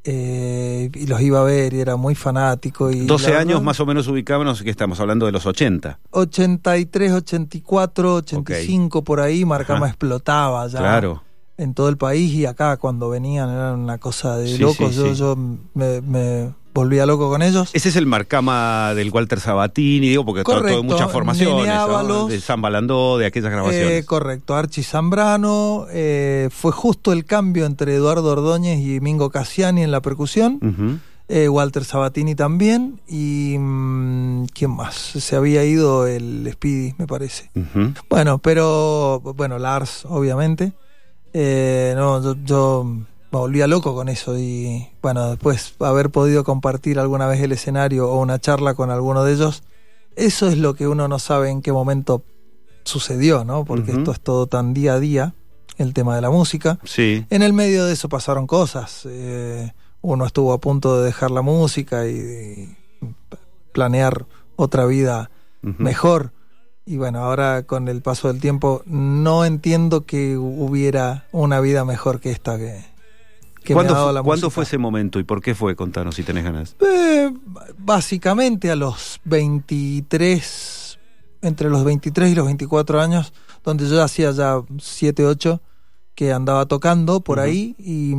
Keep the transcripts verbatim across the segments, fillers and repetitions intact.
eh, y los iba a ver y era muy fanático. Y doce la años verdad, más o menos ubicábamos, que estamos hablando de los ochenta. ochenta y tres, ochenta y cuatro, ochenta y cinco, okay. Por ahí, Marcama Ajá. explotaba ya. Claro. En todo el país, y acá cuando venían era una cosa de sí, locos. Sí, yo, sí. yo me, me volvía loco con ellos. Ese es el Marcama del Walter Sabatini, digo, porque todo, todo muchas formaciones, ¿no? De Samba Landó, de aquellas grabaciones. Eh, correcto, Archie Zambrano, eh, fue justo el cambio entre Eduardo Ordóñez y Mingo Cassiani en la percusión, uh-huh. eh, Walter Sabatini también, y mmm, ¿quién más? Se había ido el Speedy, me parece. Uh-huh. Bueno, pero, bueno, Lars, obviamente. Eh, no, yo, yo me volvía loco con eso, y bueno, después haber podido compartir alguna vez el escenario o una charla con alguno de ellos, eso es lo que uno no sabe en qué momento sucedió, ¿no? Porque uh-huh. esto es todo tan día a día, el tema de la música. Sí. En el medio de eso pasaron cosas. Eh, uno estuvo a punto de dejar la música y, y planear otra vida uh-huh. mejor. Y bueno, ahora con el paso del tiempo no entiendo que hubiera una vida mejor que esta que, que me ha dado la música. ¿Cuándo fue ese momento y por qué fue? Contanos si tenés ganas. Eh, básicamente a los veintitrés, entre los veintitrés y los veinticuatro años, donde yo hacía ya siete, ocho, que andaba tocando por uh-huh. ahí y,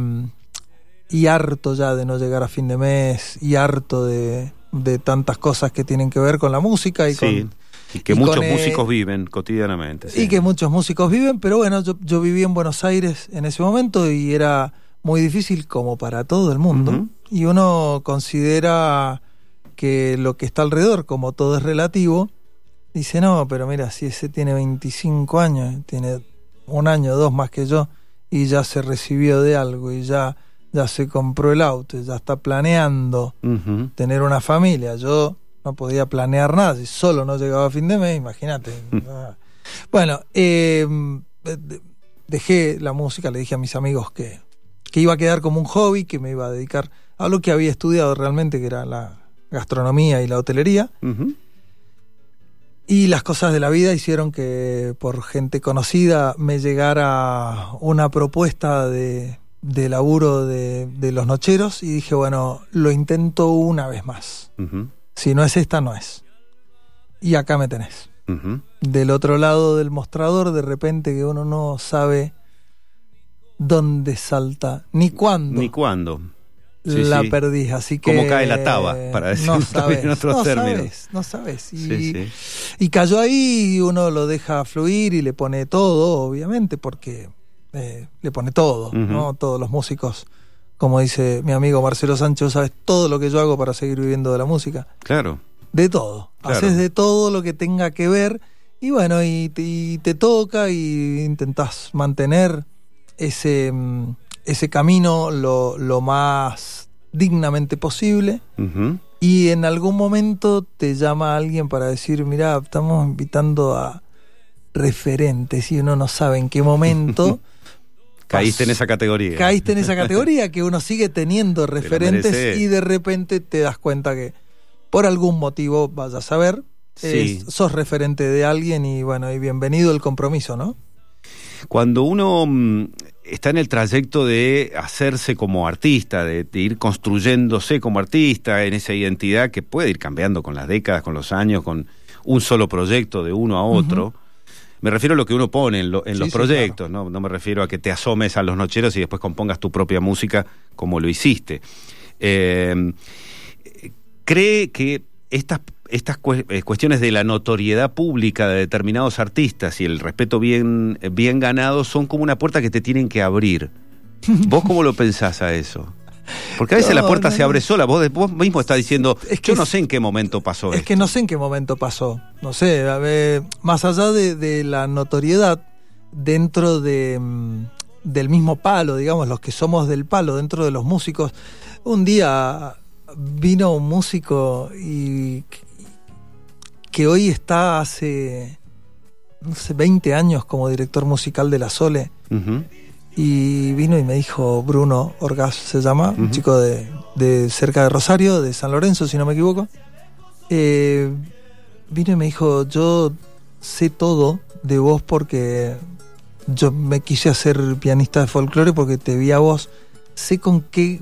y harto ya de no llegar a fin de mes y harto de, de tantas cosas que tienen que ver con la música y sí. con... Y que y muchos con, músicos eh, viven cotidianamente. Sí. Y que muchos músicos viven, pero bueno, yo, yo viví en Buenos Aires en ese momento y era muy difícil como para todo el mundo. Uh-huh. Y uno considera que lo que está alrededor, como todo es relativo, dice, no, pero mira, si ese tiene veinticinco años, tiene un año o dos más que yo, y ya se recibió de algo, y ya, ya se compró el auto, y ya está planeando uh-huh. tener una familia. Yo... no podía planear nada, si solo no llegaba a fin de mes, imagínate. Bueno, eh, dejé la música, le dije a mis amigos que, que iba a quedar como un hobby, que me iba a dedicar a lo que había estudiado realmente, que era la gastronomía y la hotelería. Uh-huh. Y las cosas de la vida hicieron que por gente conocida me llegara una propuesta de, de laburo de, de los nocheros, y dije, bueno, lo intento una vez más. Uh-huh. Si no es esta, no es. Y acá me tenés. Uh-huh. Del otro lado del mostrador, de repente que uno no sabe dónde salta, ni cuándo. Ni cuándo. Sí, la sí. perdí, así que... Cómo cae la taba, para decirlo no sabes, en otros no términos. Sabes, no sabes. Y, sí, sí. y cayó ahí, y uno lo deja fluir y le pone todo, obviamente, porque eh, le pone todo, uh-huh. ¿no? Todos los músicos... Como dice mi amigo Marcelo Sánchez, sabes todo lo que yo hago para seguir viviendo de la música. Claro. De todo. Claro. Haces de todo lo que tenga que ver, y bueno, y te, y te toca, y intentás mantener ese, ese camino lo, lo más dignamente posible. Uh-huh. Y en algún momento te llama alguien para decir, mirá, estamos invitando a referentes, y uno no sabe en qué momento... Caíste en esa categoría. Caíste en esa categoría, que uno sigue teniendo referentes y de repente te das cuenta que por algún motivo, vaya a saber, sí. es, sos referente de alguien, y bueno, y bienvenido el compromiso, ¿no? Cuando uno mmm, está en el trayecto de hacerse como artista, de, de ir construyéndose como artista, en esa identidad que puede ir cambiando con las décadas, con los años, con un solo proyecto de uno a otro... Uh-huh. Me refiero a lo que uno pone en, lo, en sí, los sí, proyectos, claro. ¿no? No me refiero a que te asomes a los nocheros y después compongas tu propia música como lo hiciste. Eh, ¿Cree que estas, estas cuestiones de la notoriedad pública de determinados artistas y el respeto bien, bien ganado son como una puerta que te tienen que abrir? ¿Vos cómo lo pensás a eso? Porque a veces no, la puerta no, se abre sola. Vos, vos mismo estás diciendo, es que yo no sé en qué momento pasó Es esto. que no sé en qué momento pasó. No sé, a ver, más allá de, de la notoriedad, dentro de, del mismo palo, digamos, los que somos del palo, dentro de los músicos, un día vino un músico y que hoy está hace, no sé, veinte años como director musical de La Sole. Uh-huh. Y vino y me dijo, Bruno Orgaz se llama, uh-huh. un chico de, de cerca de Rosario, de San Lorenzo, si no me equivoco. Eh, vino y me dijo, yo sé todo de vos porque yo me quise hacer pianista de folclore porque te vi a vos. Sé con qué